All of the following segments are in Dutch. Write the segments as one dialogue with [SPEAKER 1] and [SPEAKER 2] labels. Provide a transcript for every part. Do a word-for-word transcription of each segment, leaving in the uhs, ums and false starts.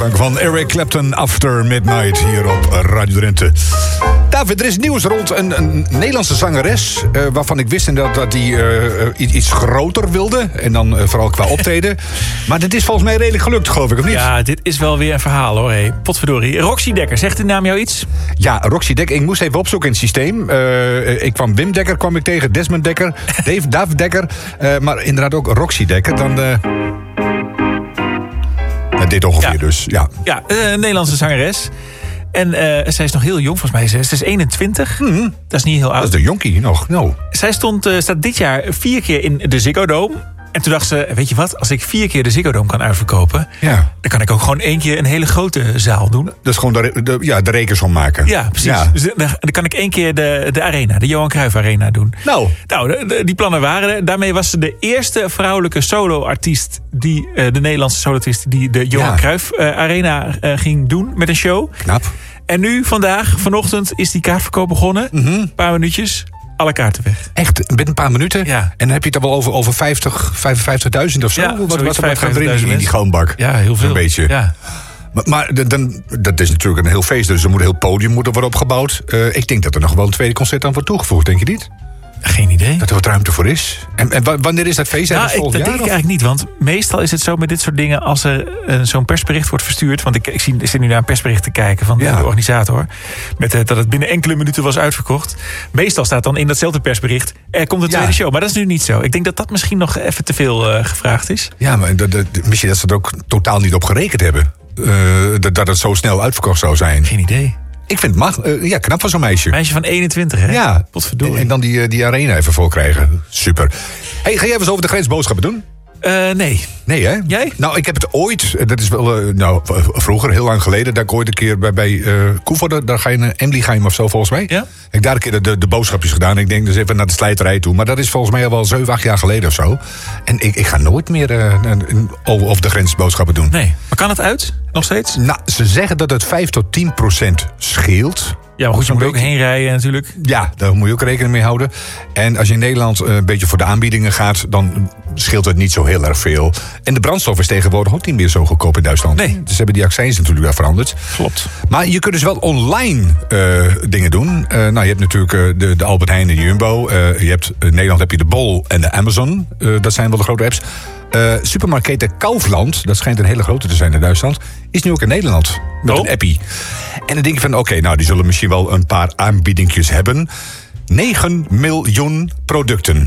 [SPEAKER 1] klanken van Eric Clapton, After Midnight, hier op Radio Drenthe. David, er is nieuws rond een, een Nederlandse zangeres, uh, waarvan ik wist inderdaad dat die uh, iets groter wilde. En dan uh, vooral qua optreden. Maar dit is volgens mij redelijk gelukt, geloof ik, of niet?
[SPEAKER 2] Ja, dit is wel weer een verhaal, hoor. Hey, potverdorie. Roxy Dekker, zegt de naam jou iets?
[SPEAKER 1] Ja, Roxy Dekker. Ik moest even opzoeken in het systeem. Uh, ik kwam Wim Dekker, kwam ik tegen. Desmond Dekker, Dave, David Dekker. Uh, maar inderdaad ook Roxy Dekker. Dan... Uh... Ja, dit ongeveer
[SPEAKER 2] ja.
[SPEAKER 1] dus, ja.
[SPEAKER 2] Ja, een Nederlandse zangeres. En uh, zij is nog heel jong, volgens mij. Ze is eenentwintig.
[SPEAKER 1] Mm-hmm.
[SPEAKER 2] Dat is niet heel oud.
[SPEAKER 1] Dat is de jonkie nog. No.
[SPEAKER 2] Zij stond, uh, staat dit jaar vier keer in de Ziggo Dome. En toen dacht ze, weet je wat? Als ik vier keer de Ziggo Dome kan uitverkopen...
[SPEAKER 1] Ja.
[SPEAKER 2] dan kan ik ook gewoon één keer een hele grote zaal doen.
[SPEAKER 1] Dat is gewoon de, de, ja, de rekensom maken.
[SPEAKER 2] Ja, precies.
[SPEAKER 1] Ja.
[SPEAKER 2] Dus dan, dan kan ik één keer de, de arena, de Johan Cruijff Arena doen.
[SPEAKER 1] Nou.
[SPEAKER 2] Nou, de, de, die plannen waren er. Daarmee was ze de eerste vrouwelijke solo-artiest... die uh, de Nederlandse solo-artiest... die de Johan
[SPEAKER 1] ja.
[SPEAKER 2] Cruijff uh, Arena uh, ging doen met een show.
[SPEAKER 1] Knap.
[SPEAKER 2] En nu, vandaag, vanochtend, is die kaartverkoop begonnen.
[SPEAKER 1] Mm-hmm.
[SPEAKER 2] Een paar minuutjes, alle kaarten weg.
[SPEAKER 1] Echt, binnen een paar minuten?
[SPEAKER 2] Ja.
[SPEAKER 1] En dan heb je het dan wel over, over vijftig, vijfenvijftigduizend of zo?
[SPEAKER 2] Ja,
[SPEAKER 1] wat, wat, wat
[SPEAKER 2] zoiets,
[SPEAKER 1] gaat erin in die galmbak?
[SPEAKER 2] Ja, heel veel.
[SPEAKER 1] Een beetje.
[SPEAKER 2] Ja.
[SPEAKER 1] Maar, maar dan, dat is natuurlijk een heel feest, dus er moet een heel podium moeten worden opgebouwd. Uh, ik denk dat er nog wel een tweede concert aan wordt toegevoegd, denk je niet?
[SPEAKER 2] Geen idee.
[SPEAKER 1] Dat er wat ruimte voor is. En, en wanneer is dat feest?
[SPEAKER 2] Nou,
[SPEAKER 1] dat
[SPEAKER 2] ik,
[SPEAKER 1] volgend
[SPEAKER 2] dat
[SPEAKER 1] jaar?
[SPEAKER 2] denk ik
[SPEAKER 1] Of?
[SPEAKER 2] eigenlijk niet. Want meestal is het zo met dit soort dingen... als er uh, zo'n persbericht wordt verstuurd... want ik, ik, zie, ik zit nu naar een persbericht te kijken van
[SPEAKER 1] ja.
[SPEAKER 2] de organisator... met uh, dat het binnen enkele minuten was uitverkocht. Meestal staat dan in datzelfde persbericht... er komt een
[SPEAKER 1] ja.
[SPEAKER 2] tweede show. Maar dat is nu niet zo. Ik denk dat dat misschien nog even te veel uh, gevraagd is.
[SPEAKER 1] Ja, maar dat, dat, misschien dat ze er ook totaal niet op gerekend hebben. Uh, dat, dat het zo snel uitverkocht zou zijn.
[SPEAKER 2] Geen idee.
[SPEAKER 1] Ik vind het mag, uh, ja, knap van zo'n meisje.
[SPEAKER 2] Meisje van eenentwintig, hè?
[SPEAKER 1] Ja.
[SPEAKER 2] Potverdorie.
[SPEAKER 1] En, en dan die, die arena even vol krijgen. Super. Hey, ga jij eens over de grensboodschappen doen?
[SPEAKER 2] Uh, nee.
[SPEAKER 1] Nee, hè?
[SPEAKER 2] Jij?
[SPEAKER 1] Nou, ik heb het ooit, dat is wel, uh, nou, vroeger, heel lang geleden... dat ik ooit een keer bij, bij uh, Koevoorde, daar ga je naar Emlichheim of zo, volgens mij.
[SPEAKER 2] Ja?
[SPEAKER 1] Heb ik daar een keer de, de, de boodschapjes gedaan. Ik denk dus even naar de slijterij toe. Maar dat is volgens mij al wel zeven, acht jaar geleden of zo. En ik, ik ga nooit meer uh, over, over de grensboodschappen doen.
[SPEAKER 2] Nee. Maar kan het uit? Nog steeds?
[SPEAKER 1] Nou, ze zeggen dat het vijf tot tien procent scheelt.
[SPEAKER 2] Ja, maar goed, je moet ook heen rijden natuurlijk.
[SPEAKER 1] Ja, daar moet je ook rekening mee houden. En als je in Nederland een beetje voor de aanbiedingen gaat... dan scheelt het niet zo heel erg veel. En de brandstof is tegenwoordig ook niet meer zo goedkoop in Duitsland.
[SPEAKER 2] Nee.
[SPEAKER 1] Dus ze hebben die accijns natuurlijk wel veranderd.
[SPEAKER 2] Klopt.
[SPEAKER 1] Maar je kunt dus wel online uh, dingen doen. Uh, nou, je hebt natuurlijk uh, de, de Albert Heijn en de Jumbo. Uh, je hebt, in Nederland heb je de Bol en de Amazon. Uh, dat zijn wel de grote apps. Uh, supermarketen Kaufland, dat schijnt een hele grote te zijn in Duitsland... is nu ook in Nederland met
[SPEAKER 2] oh.
[SPEAKER 1] een appie. En dan denk je van, oké, okay, nou, die zullen misschien wel een paar aanbiedingjes hebben. negen miljoen producten.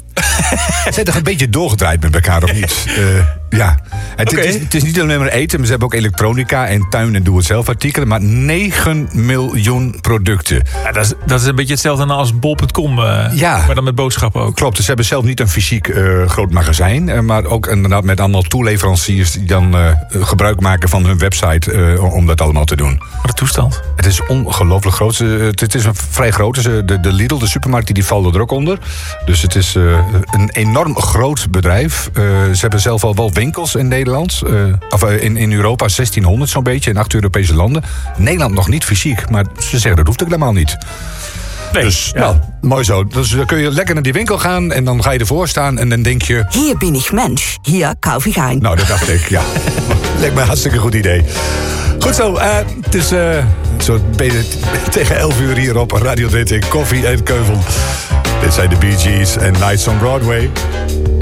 [SPEAKER 1] Zijn toch een beetje doorgedraaid met elkaar, of niet? Uh, ja. Het,
[SPEAKER 2] okay.
[SPEAKER 1] het, is, het is niet alleen maar eten, maar ze hebben ook elektronica en tuin- en doe-het-zelf artikelen. Maar negen miljoen producten.
[SPEAKER 2] Ja, dat, is, dat is een beetje hetzelfde als bol punt com, uh,
[SPEAKER 1] ja.
[SPEAKER 2] maar dan met boodschappen ook.
[SPEAKER 1] Klopt, dus ze hebben zelf niet een fysiek uh, groot magazijn. Uh, maar ook inderdaad met allemaal toeleveranciers die dan uh, gebruik maken van hun website uh, om dat allemaal te doen.
[SPEAKER 2] Wat een toestand.
[SPEAKER 1] Het is ongelooflijk groot. Uh, het is een vrij groot. Dus, uh, de, de Lidl, de supermarkt, die vallen er ook onder. Dus het is uh, een enorm groot bedrijf. Uh, ze hebben zelf al wel winkels in Nederland. Uh, of uh, in, in Europa zestienhonderd zo'n beetje. In acht Europese landen. Nederland nog niet fysiek. Maar ze zeggen dat hoeft ook helemaal niet.
[SPEAKER 2] Nee,
[SPEAKER 1] dus,
[SPEAKER 2] ja.
[SPEAKER 1] nou, mooi zo. Dus dan kun je lekker naar die winkel gaan. En dan ga je ervoor staan. En dan denk je...
[SPEAKER 3] Hier bin ich Mensch. Hier kauf ich ein.
[SPEAKER 1] Nou, dat dacht ik, ja. Lijkt me een hartstikke goed idee. Goed zo, uh, het is uh, zo beetje tegen elf uur hier op Radio Drenthe. Koffie en Keuvel. Dit zijn de Bee Gees en Nights on Broadway.